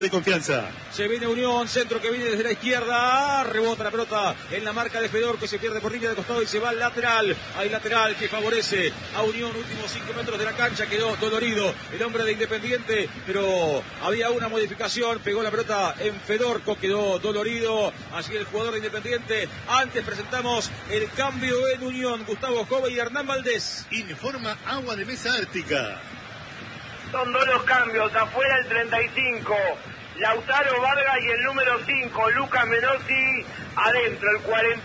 de confianza. Se viene Unión, centro que viene desde la izquierda, rebota la pelota en la marca de Fedor, que se pierde por línea de costado y se va al lateral. Hay lateral que favorece a Unión, últimos 5 metros de la cancha, quedó dolorido el hombre de Independiente, pero había una modificación, pegó la pelota en Fedorco, quedó dolorido, así el jugador de Independiente. Antes presentamos el cambio en Unión, Gustavo Jove y Hernán Valdés. Informa Agua de Mesa Ártica. Son dos los cambios, afuera el 35, Lautaro Vargas, y el número 5, Lucas Menossi, adentro el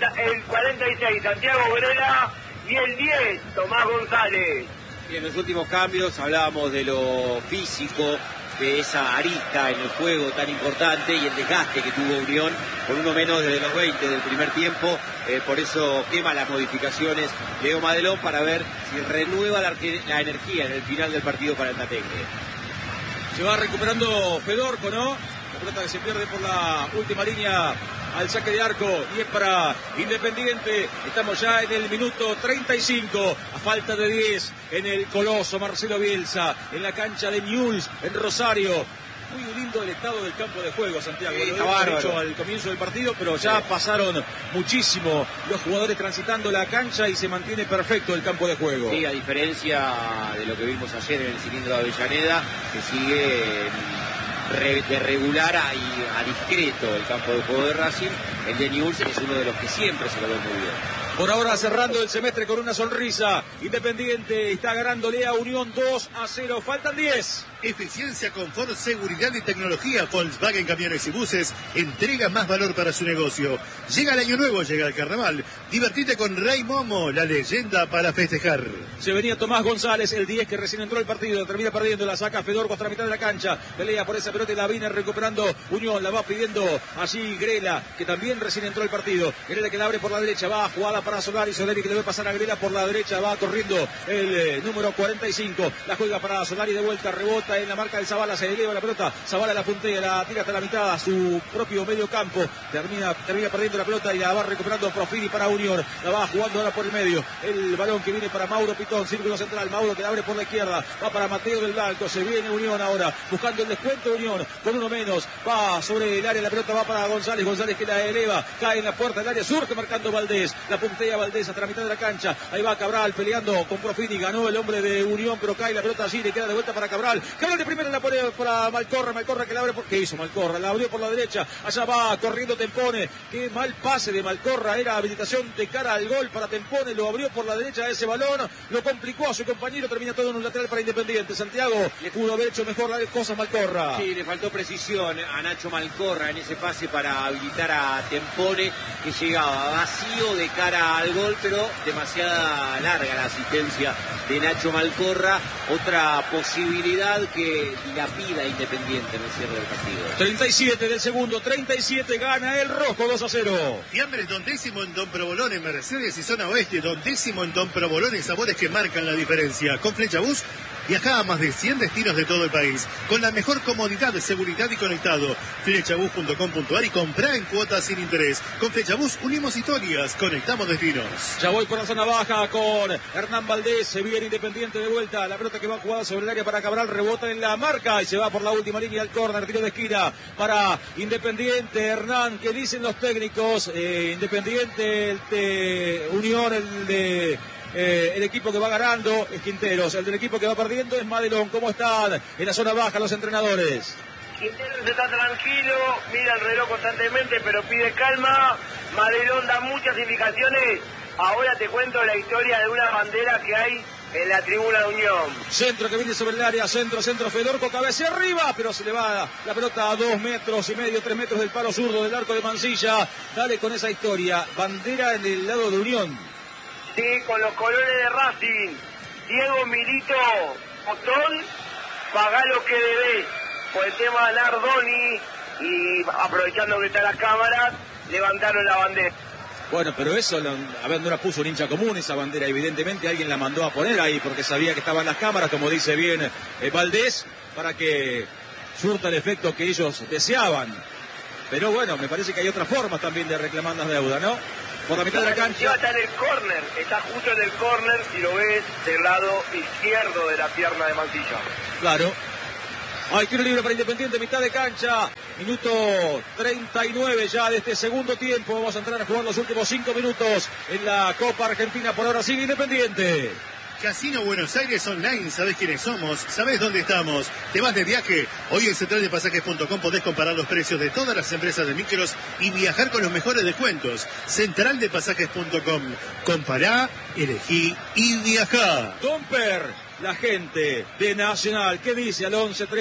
46, Santiago Grela, y el 10, Tomás González. Y en los últimos cambios hablábamos de lo físico, de esa arista en el juego tan importante y el desgaste que tuvo Unión con uno menos desde los 20 del primer tiempo. Por eso quema las modificaciones Leo Madelón para ver si renueva la energía en el final del partido para el Tatengue. Se va recuperando Fedorco, ¿no? La pelota que se pierde por la última línea al saque de arco y es para Independiente. Estamos ya en el minuto 35, a falta de 10 en el coloso Marcelo Bielsa, en la cancha de Newell's en Rosario. Muy lindo el estado del campo de juego, Santiago. Sí, lo hemos dicho al comienzo del partido, pero ya pasaron muchísimo los jugadores transitando la cancha y se mantiene perfecto el campo de juego. Sí, a diferencia de lo que vimos ayer en el cilindro de Avellaneda, que sigue de regular a discreto el campo de juego de Racing. El de Newell's es uno de los que siempre se lo ve muy bien. Por ahora cerrando el semestre con una sonrisa. Independiente está ganándole a Unión 2-0. Faltan 10. Eficiencia, confort, seguridad y tecnología. Volkswagen Camiones y Buses entrega más valor para su negocio. Llega el año nuevo, llega el carnaval. Divertite con Rey Momo, la leyenda para festejar. Se venía Tomás González, el 10 que recién entró al partido. Termina perdiendo, la saca Fedorco hasta la mitad de la cancha. Pelea por esa pelota y la viene recuperando Unión. La va pidiendo allí Grela, que también recién entró al partido. Grela que la abre por la derecha, va jugada para Solari. Solari que le va a pasar a Grela por la derecha. Va corriendo el número 45. La juega para Solari de vuelta, rebota en la marca del Zavala, se eleva la pelota, Zavala la puntea, la tira hasta la mitad a su propio medio campo, termina perdiendo la pelota y la va recuperando Profini para Unión, la va jugando ahora por el medio, el balón que viene para Mauro Pitón, círculo central, Mauro que la abre por la izquierda, va para Mateo del Blanco, se viene Unión ahora, buscando el descuento de Unión, con uno menos, va sobre el área, la pelota va para González, González que la eleva, cae en la puerta del área, surge marcando Valdés, la puntea Valdés hasta la mitad de la cancha, ahí va Cabral peleando con Profini, ganó el hombre de Unión, pero cae la pelota allí, le queda de vuelta para Cabral, Cabral de primera la pone para Malcorra que la abre ¿qué hizo Malcorra? La abrió por la derecha, allá va corriendo Tempone, qué mal pase de Malcorra, era habilitación de cara al gol para Tempone, lo abrió por la derecha ese balón, lo complicó a su compañero, termina todo en un lateral para Independiente. Santiago le pudo haber hecho mejor las cosas Malcorra. Sí, le faltó precisión a Nacho Malcorra en ese pase para habilitar a Tempone, que llegaba vacío de cara al gol, pero demasiada larga la asistencia de Nacho Malcorra. Otra posibilidad que dilapida Independiente en el cierre del partido. 37 del segundo, 37, gana el rojo 2-0. Fiambres Don Décimo en Don Provolone, Mercedes y Zona Oeste. Don Décimo en Don Provolone, sabores que marcan la diferencia. Con Flechabús viaja a más de 100 destinos de todo el país, con la mejor comodidad, seguridad y conectado. Flechabús.com.ar y comprá en cuotas sin interés. Con Flechabús unimos historias, conectamos destinos. Ya voy por la zona baja con Hernán Valdés, se viene Independiente de vuelta, la pelota que va jugada sobre el área para Cabral, rebota en la marca y se va por la última línea al córner, tiro de esquina para Independiente. Hernán, ¿qué dicen los técnicos? Independiente, el de Unión, el equipo que va ganando es Quinteros, el del equipo que va perdiendo es Madelón. ¿Cómo están en la zona baja los entrenadores? Quinteros está tranquilo, mira el reloj constantemente, pero pide calma. Madelón da muchas indicaciones. Ahora te cuento la historia de una bandera que hay en la tribuna de Unión. Centro que viene sobre el área, centro, Fedorco, cabecea arriba, pero se le va la pelota a 2 metros y medio, 3 metros del palo zurdo del arco de Mansilla. Dale con esa historia. Bandera en el lado de Unión. Sí, con los colores de Racing. Diego Milito, Botón, pagá lo que debés. Por el tema de Nardoni y aprovechando que están las cámaras, levantaron la bandera. Bueno, pero eso, a ver, no la puso un hincha común esa bandera, evidentemente alguien la mandó a poner ahí porque sabía que estaban las cámaras, como dice bien Valdés, para que surta el efecto que ellos deseaban. Pero bueno, me parece que hay otras formas también de reclamar las deudas, ¿no? Por la mitad de la cancha. Está en el córner, está justo en el córner, si lo ves del lado izquierdo de la pierna de Mansilla. Claro. Hay tiro libre para Independiente, mitad de cancha. Minuto 39 ya de este segundo tiempo. Vamos a entrar a jugar los últimos 5 minutos en la Copa Argentina. Por ahora sigue Independiente. Casino Buenos Aires Online, ¿sabés quiénes somos? ¿Sabés dónde estamos? ¿Te vas de viaje? Hoy en centraldepasajes.com podés comparar los precios de todas las empresas de micros y viajar con los mejores descuentos. Centraldepasajes.com. Compará, elegí y viajá. Domper, la gente de Nacional, ¿qué dice al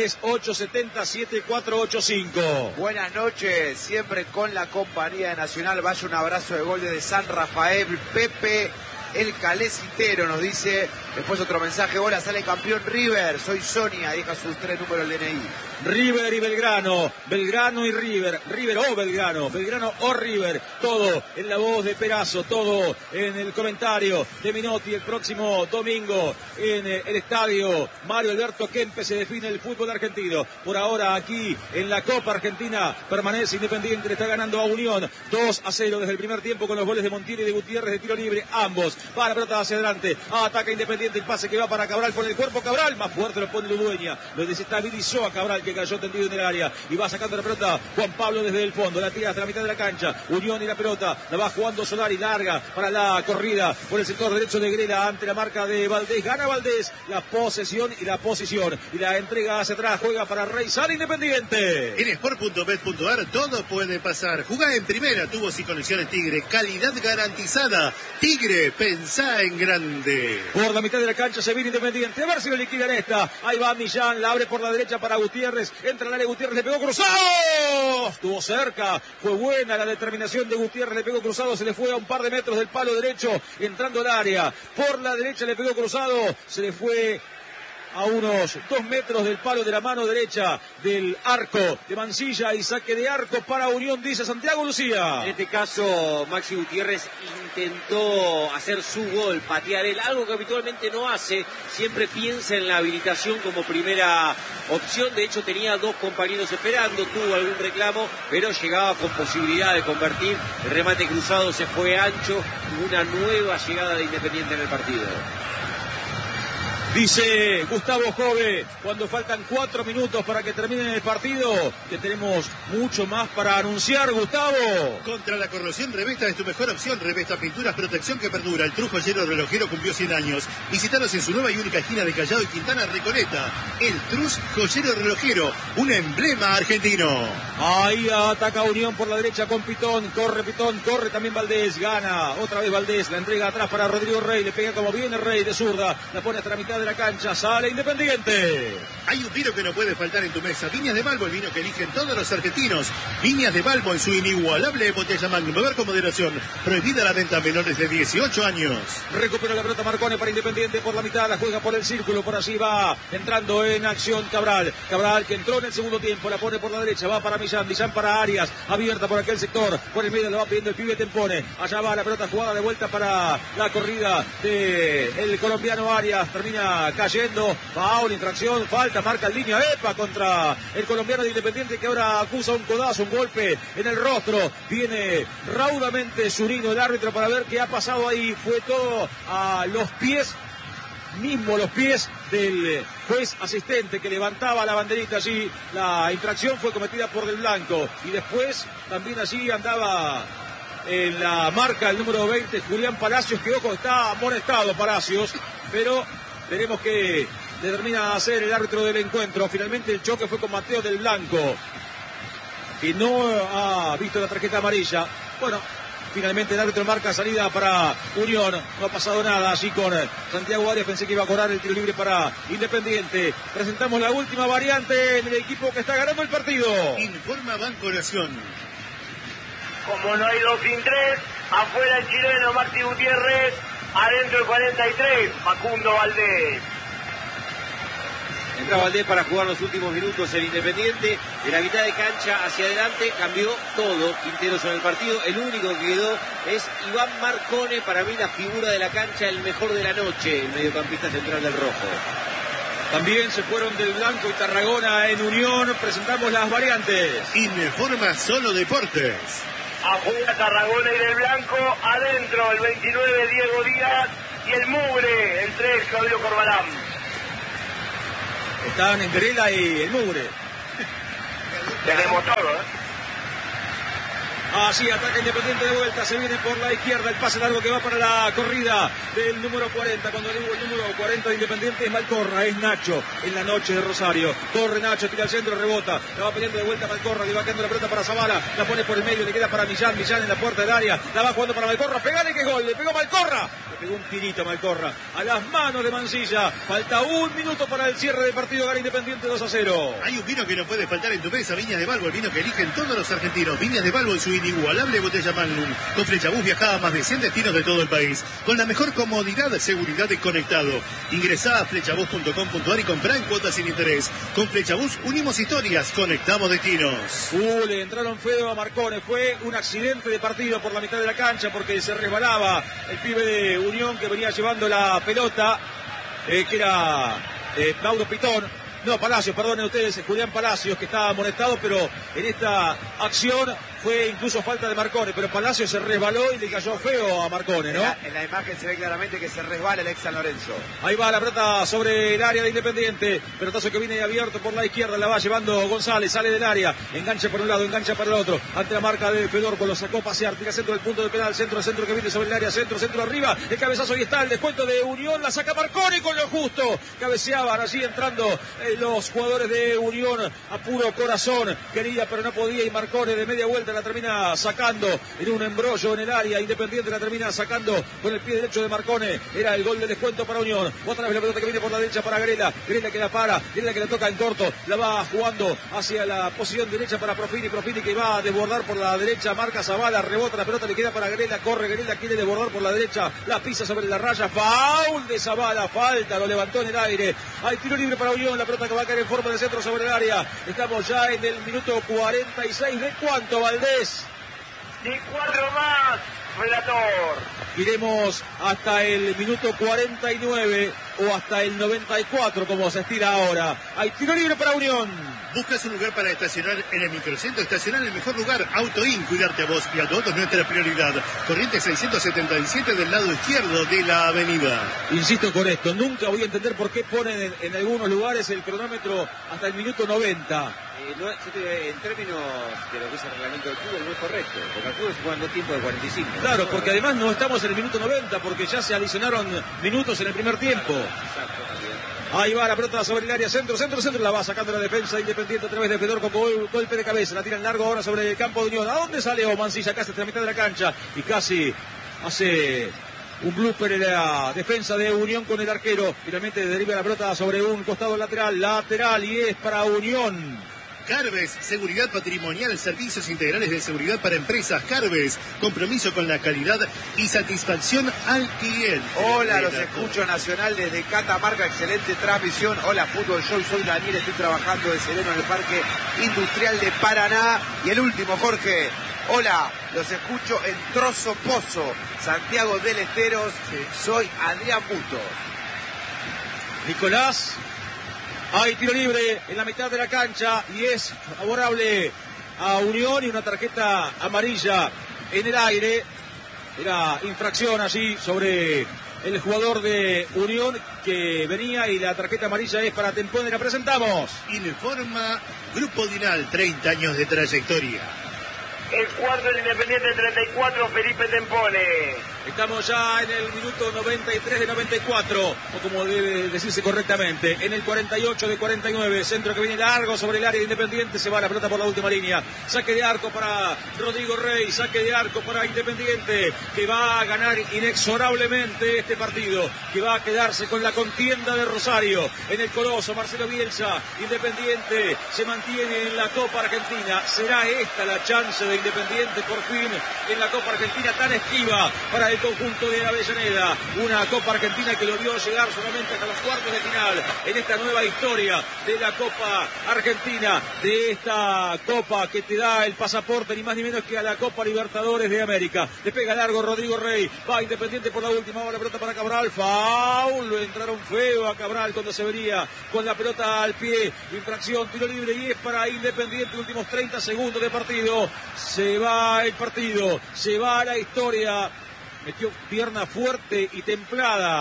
11-3870-7485? Buenas noches, siempre con la compañía de Nacional. Vaya un abrazo de gol desde San Rafael. Pepe el Calecitero nos dice. Después otro mensaje: hola, sale campeón River, soy Sonia, deja sus 3 números del DNI. River y Belgrano, Belgrano y River, River o Belgrano, Belgrano o River, todo en la voz de Perazo, todo en el comentario de Minotti. El próximo domingo en el estadio Mario Alberto Kempes se define el fútbol argentino. Por ahora aquí en la Copa Argentina permanece Independiente, le está ganando a Unión 2-0 desde el primer tiempo con los goles de Montiel y de Gutiérrez de tiro libre, ambos. Va la pelota hacia adelante, ataca Independiente, el pase que va para Cabral por el cuerpo, Cabral, más fuerte lo pone Ludueña, lo desestabilizó a Cabral que cayó tendido en el área y va sacando la pelota Juan Pablo desde el fondo, la tira hasta la mitad de la cancha, Unión y la pelota, la va jugando Solari, larga para la corrida por el sector derecho de Grela ante la marca de Valdés, gana Valdés la posesión y la posición y la entrega hacia atrás, juega para Rey, sale Independiente. En sport.bet.ar todo puede pasar, jugá en primera, tubos y conexiones Tigre, calidad garantizada, Tigre, pensá en grande. Por la mitad de la cancha se viene Independiente, a ver si lo liquidan esta, ahí va Millán, la abre por la derecha para Gutiérrez, entra al área Gutiérrez, le pegó cruzado, estuvo cerca, fue buena la determinación de Gutiérrez, le pegó cruzado, se le fue a un par de metros del palo derecho, entrando al área, por la derecha le pegó cruzado, se le fue a unos 2 metros del palo de la mano derecha del arco de Mansilla y saque de arco para Unión, dice Santiago Lucía. En este caso, Maxi Gutiérrez intentó hacer su gol, patear él, algo que habitualmente no hace, siempre piensa en la habilitación como primera opción, de hecho tenía 2 compañeros esperando, tuvo algún reclamo, pero llegaba con posibilidad de convertir, el remate cruzado se fue ancho, una nueva llegada de Independiente en el partido. Dice Gustavo Jove, cuando faltan 4 minutos para que termine el partido, que tenemos mucho más para anunciar, Gustavo. Contra la corrosión, Revesta es tu mejor opción. Revesta Pinturas, protección que perdura. El Trus Joyero Relojero cumplió 100 años. Visítanos en su nueva y única esquina de Callao y Quintana Recoleta. El Trus Joyero Relojero, un emblema argentino. Ahí ataca Unión por la derecha con Pitón, corre también Valdés, gana otra vez Valdés, la entrega atrás para Rodrigo Rey, le pega como viene Rey de zurda, la pone hasta la mitad de la cancha, sale Independiente. Hay un vino que no puede faltar en tu mesa, Viñas de Balbo, el vino que eligen todos los argentinos. Viñas de Balbo en su inigualable botella Magnum, beber con moderación, prohibida la venta a menores de 18 años. Recupera la pelota Marcone para Independiente por la mitad, la juega por el círculo, por allí va entrando en acción Cabral que entró en el segundo tiempo, la pone por la derecha, va para Millán para Arias, abierta por aquel sector, por el medio la va pidiendo el pibe Tempone, allá va la pelota jugada de vuelta para la corrida del colombiano Arias, termina cayendo, foul, infracción, falta, marca en línea, contra el colombiano de Independiente que ahora acusa un codazo, un golpe en el rostro, viene raudamente Zurino el árbitro para ver qué ha pasado ahí, fue todo a los pies del juez asistente que levantaba la banderita allí, la infracción fue cometida por Del Blanco y después también allí andaba en la marca el número 20 Julián Palacios, que ojo está amonestado Palacios, pero veremos qué determina hacer el árbitro del encuentro. Finalmente el choque fue con Mateo Del Blanco, que no ha visto la tarjeta amarilla. Bueno, finalmente el árbitro marca salida para Unión. No ha pasado nada allí con Santiago Arias. Pensé que iba a cobrar el tiro libre para Independiente. Presentamos la última variante en el equipo que está ganando el partido. Informa Banco Nación. Como no hay 2 sin 3, afuera el chileno Maxi Gutiérrez, adentro el 43, Facundo Valdés. Entra Valdés para jugar los últimos minutos en Independiente. De la mitad de cancha hacia adelante cambió todo Quinteros en el partido. El único que quedó es Iván Marcone, para mí la figura de la cancha, el mejor de la noche, el mediocampista central del rojo. También se fueron Del Blanco y Tarragona en Unión. Presentamos las variantes. Informa Solo Deportes. Afuera Tarragona y Del Blanco, adentro el 29 Diego Díaz y el Mugre, el 3 Claudio Corbalán. Están en Grela y el Mugre. Tenemos todo, Así, ataca Independiente de vuelta, se viene por la izquierda, el pase largo que va para la corrida del número 40. Cuando digo el número 40 de Independiente es Malcorra, es Nacho, en la noche de Rosario. Corre Nacho, tira al centro, rebota, la va peleando de vuelta Malcorra, le va quedando la pelota para Zavala, la pone por el medio, le queda para Millán en la puerta del área, la va jugando para Malcorra, pegale que gol, le pegó Malcorra. Le pegó un tirito Malcorra a las manos de Mancilla. Falta un minuto para el cierre del partido, gana Independiente 2-0. Hay un vino que no puede faltar en tu mesa, Viñas de Balbo, el vino que eligen todos los argentinos. Viñas de Balbo en su inigualable botella Magnum. Con Flechabús viajaba a más de 100 destinos de todo el país, con la mejor comodidad, seguridad y conectado. Ingresá a flechabús.com.ar y comprá en cuotas sin interés. Con Flechabús unimos historias, conectamos destinos. Le entraron feo a Marcone. Fue un accidente de partido por la mitad de la cancha porque se resbalaba el pibe de Unión que venía llevando la pelota, que era Mauro Pitón. No, Palacios, perdonen ustedes, Julián Palacios, que estaba amonestado, pero en esta acción fue incluso falta de Marcone, pero Palacios se resbaló y le cayó feo a Marcone, ¿no? En la imagen se ve claramente que se resbala el ex San Lorenzo. Ahí va la pelota sobre el área de Independiente, pelotazo que viene abierto por la izquierda, la va llevando González, sale del área, engancha por un lado, engancha para el otro, ante la marca de Fedorco, lo sacó a pasear, tira centro del punto de penal, centro que viene sobre el área, centro arriba, el cabezazo y está el descuento de Unión, la saca Marcone con lo justo, cabeceaban allí entrando los jugadores de Unión a puro corazón, quería pero no podía y Marcone de media vuelta la termina sacando en un embrollo en el área. Independiente la termina sacando con el pie derecho de Marcone, era el gol de descuento para Unión. Otra vez la pelota que viene por la derecha para Grela que la para, Grela que la toca en corto, la va jugando hacia la posición derecha para Profini que va a desbordar por la derecha, marca Zavala, rebota la pelota, le queda para Grela, corre Grela, quiere desbordar por la derecha, la pisa sobre la raya, foul de Zavala, falta, lo levantó en el aire, hay tiro libre para Unión, la pelota que va a caer en forma de centro sobre el área. Estamos ya en el minuto 46. ¿De cuánto, Valdés? De 4 más, relator. Iremos hasta el minuto 49 o hasta el 94, como se estira ahora. Hay tiro libre para Unión. ¿Buscas un lugar para estacionar en el microcentro? Estacionar en el mejor lugar. AutoIn, cuidarte a vos y a tu auto es nuestra prioridad. Corriente 677 del lado izquierdo de la avenida. Insisto con esto, nunca voy a entender por qué ponen en algunos lugares el cronómetro hasta el minuto 90. En términos de lo que es el reglamento del fútbol no es correcto, porque el fútbol se juegan 2 tiempos de 45. Claro, porque además no estamos en el minuto 90, porque ya se adicionaron minutos en el primer tiempo. Exacto. Ahí va la pelota sobre el área, centro, la va sacando la defensa Independiente a través de Fedor con golpe de cabeza, la tira en largo ahora sobre el campo de Unión. ¿A dónde sale Mancilla? Casi hasta la mitad de la cancha y casi hace un blooper en la defensa de Unión con el arquero. Finalmente deriva la pelota sobre un costado lateral y es para Unión. Carves, seguridad patrimonial, servicios integrales de seguridad para empresas. Carves, compromiso con la calidad y satisfacción al cliente. Hola, los escucho Nacional desde Catamarca, excelente transmisión. Hola, Fútbol Show, soy Daniel, estoy trabajando de sereno en el Parque Industrial de Paraná. Y el último, Jorge. Hola, los escucho en Trozo Pozo, Santiago del Esteros. Soy Adrián Bustos. Nicolás. Hay tiro libre en la mitad de la cancha y es favorable a Unión y una tarjeta amarilla en el aire. Era infracción allí sobre el jugador de Unión que venía y la tarjeta amarilla es para Tempone. La presentamos. Informa Grupo Dinal, 30 años de trayectoria. El cuarto del Independiente 34, Felipe Tempone. Estamos ya en el minuto 93 de 94, o como debe decirse correctamente, en el 48 de 49, centro que viene largo sobre el área de Independiente, se va la pelota por la última línea, saque de arco para Rodrigo Rey, saque de arco para Independiente, que va a ganar inexorablemente este partido, que va a quedarse con la contienda de Rosario, en el Coloso, Marcelo Bielsa. Independiente se mantiene en la Copa Argentina, será esta la chance de Independiente por fin en la Copa Argentina tan esquiva para el conjunto de Avellaneda, una Copa Argentina que lo vio llegar solamente hasta los cuartos de final en esta nueva historia de la Copa Argentina, de esta Copa que te da el pasaporte ni más ni menos que a la Copa Libertadores de América. Le pega largo Rodrigo Rey, va Independiente por la última, va la pelota para Cabral, foul, lo entraron feo a Cabral cuando se venía con la pelota al pie, infracción, tiro libre y es para Independiente, últimos 30 segundos de partido, se va el partido, se va la historia. Metió pierna fuerte y templada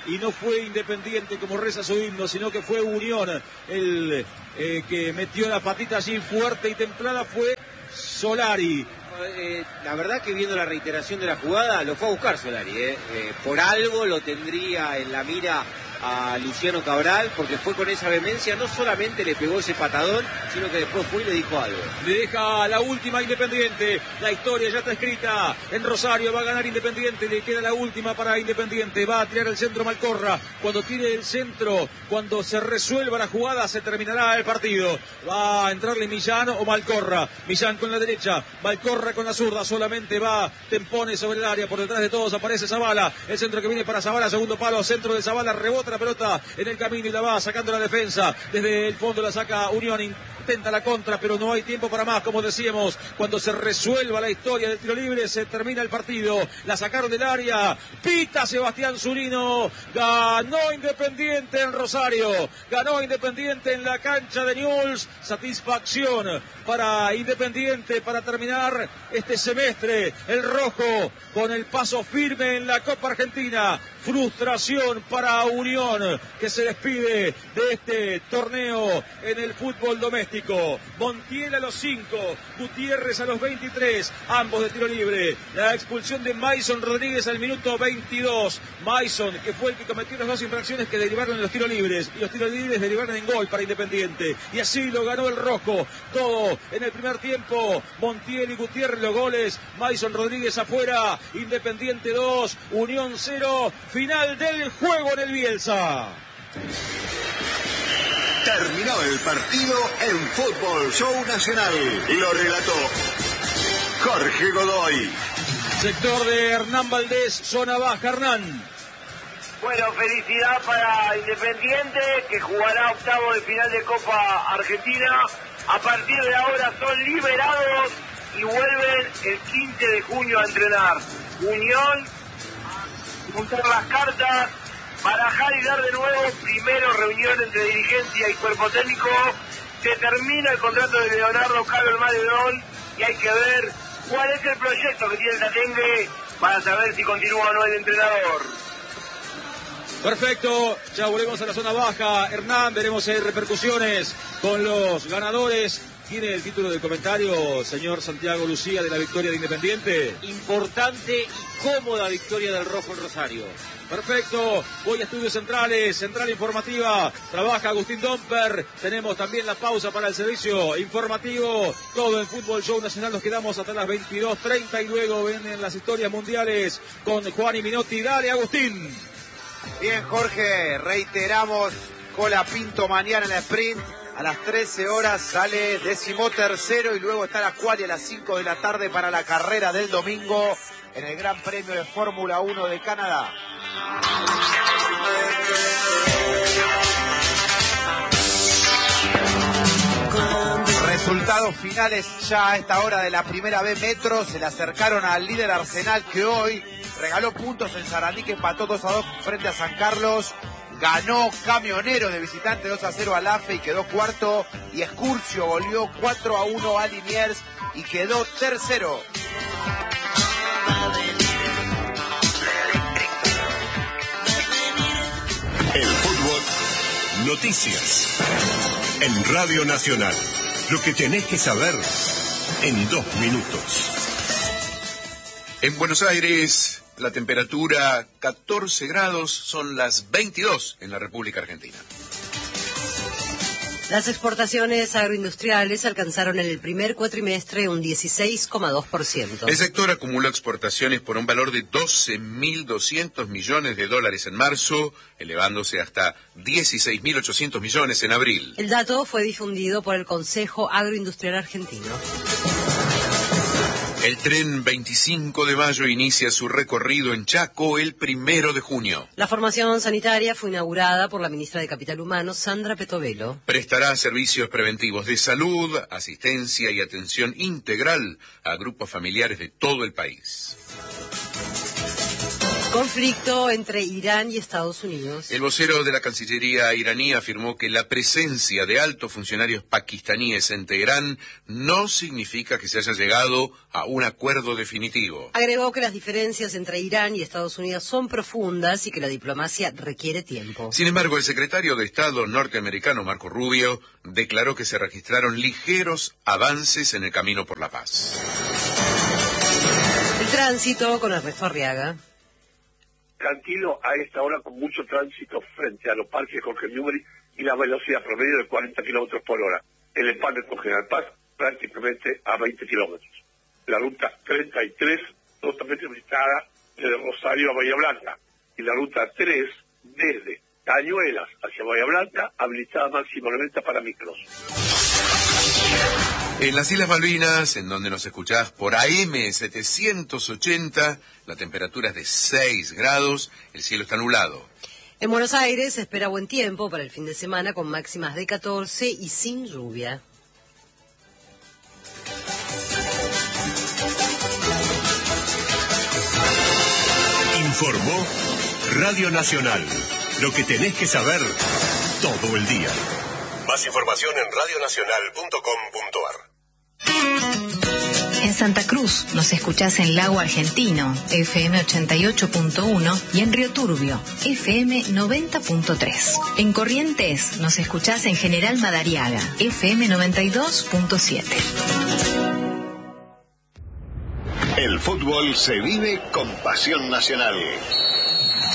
y no fue Independiente como reza su himno, sino que fue Unión el que metió la patita allí fuerte y templada, fue Solari. La verdad que viendo la reiteración de la jugada, lo fue a buscar Solari. Por algo lo tendría en la mira a Luciano Cabral, porque fue con esa vehemencia, no solamente le pegó ese patadón, sino que después fue y le dijo algo. Le deja la última Independiente, la historia ya está escrita, en Rosario va a ganar Independiente, le queda la última para Independiente, va a tirar el centro Malcorra, cuando tire el centro, cuando se resuelva la jugada, se terminará el partido, va a entrarle Millán o Malcorra, Millán con la derecha, Malcorra con la zurda, solamente va Tempone sobre el área, por detrás de todos aparece Zavala, el centro que viene para Zavala, segundo palo, centro de Zavala, rebota la pelota en el camino y la va sacando la defensa, desde el fondo la saca Unión, intenta la contra, pero no hay tiempo para más, como decíamos, cuando se resuelva la historia del tiro libre, se termina el partido, la sacaron del área, pita Sebastián Zurino, ganó Independiente en Rosario, ganó Independiente en la cancha de Newell's, satisfacción para Independiente para terminar este semestre, el rojo con el paso firme en la Copa Argentina, frustración para Unión que se despide de este torneo en el fútbol doméstico. Montiel a los 5, Gutiérrez a los 23, ambos de tiro libre. La expulsión de Mason Rodríguez al minuto 22. Mason, que fue el que cometió las dos infracciones que derivaron en los tiros libres, y los tiros libres derivaron en gol para Independiente. Y así lo ganó el rojo. Todo en el primer tiempo. Montiel y Gutiérrez los goles. Mason Rodríguez afuera. Independiente 2, Unión 0. Final del juego en el Bielsa. Terminó el partido en Fútbol Show Nacional. Lo relató Jorge Godoy. Sector de Hernán Valdés, zona baja. Hernán. Bueno, felicidad para Independiente, que jugará octavo de final de Copa Argentina. A partir de ahora son liberados y vuelven el 15 de junio a entrenar. Unión, juntar las cartas, barajar y dar de nuevo. Primero reunión entre dirigencia y cuerpo técnico. Se termina el contrato de Leonardo Carlos Maledón y hay que ver cuál es el proyecto que tiene Tatengue para saber si continúa o no el entrenador. Perfecto, ya volvemos a la zona baja. Hernán, veremos si hay repercusiones con los ganadores. ¿Tiene el título del comentario, señor Santiago Lucía, de la victoria de Independiente? Importante y cómoda victoria del rojo en Rosario. Perfecto, voy a Estudios Centrales, Central Informativa, trabaja Agustín Domper, tenemos también la pausa para el servicio informativo, todo en Fútbol Show Nacional, nos quedamos hasta las 22:30 y luego vienen las historias mundiales con Juan y Minotti. Dale, Agustín. Bien, Jorge, reiteramos, Cola Pinto mañana en la sprint. A las 13 horas sale 13º y luego está la quali a las 5 de la tarde para la carrera del domingo en el Gran Premio de Fórmula 1 de Canadá. Resultados finales ya a esta hora de la primera B Metro. Se le acercaron al líder Arsenal, que hoy regaló puntos en Sarandí, que empató 2-2 frente a San Carlos. Ganó Camionero de visitante 2-0 al AFE y quedó cuarto. Y Excursio volvió 4-1 a Liniers y quedó tercero. El fútbol, noticias. En Radio Nacional, lo que tenés que saber en 2 minutos. En Buenos Aires, la temperatura 14 grados, son las 22 en la República Argentina. Las exportaciones agroindustriales alcanzaron en el primer cuatrimestre un 16,2%. El sector acumuló exportaciones por un valor de 12.200 millones de dólares en marzo, elevándose hasta 16.800 millones en abril. El dato fue difundido por el Consejo Agroindustrial Argentino. El tren 25 de mayo inicia su recorrido en Chaco el 1 de junio. La formación sanitaria fue inaugurada por la ministra de Capital Humano, Sandra Petovelo. Prestará servicios preventivos de salud, asistencia y atención integral a grupos familiares de todo el país. Conflicto entre Irán y Estados Unidos. El vocero de la Cancillería iraní afirmó que la presencia de altos funcionarios pakistaníes en Teherán no significa que se haya llegado a un acuerdo definitivo. Agregó que las diferencias entre Irán y Estados Unidos son profundas y que la diplomacia requiere tiempo. Sin embargo, el secretario de Estado norteamericano Marco Rubio declaró que se registraron ligeros avances en el camino por la paz. El tránsito con Ernesto Arriaga. Tranquilo a esta hora con mucho tránsito frente a los parques Jorge Newbery y la velocidad promedio de 40 kilómetros por hora. El empalme con General Paz prácticamente a 20 kilómetros. La ruta 33 totalmente habilitada desde Rosario a Bahía Blanca y la ruta 3 desde Cañuelas hacia Bahía Blanca habilitada máximamente para micros. En las Islas Malvinas, en donde nos escuchás por AM 780, la temperatura es de 6 grados, el cielo está nublado. En Buenos Aires se espera buen tiempo para el fin de semana con máximas de 14 y sin lluvia. Informó Radio Nacional. Lo que tenés que saber todo el día. Más información en radionacional.com.ar. En Santa Cruz nos escuchás en Lago Argentino, FM 88.1 y en Río Turbio, FM 90.3. En Corrientes nos escuchás en General Madariaga, FM 92.7. El fútbol se vive con pasión nacional.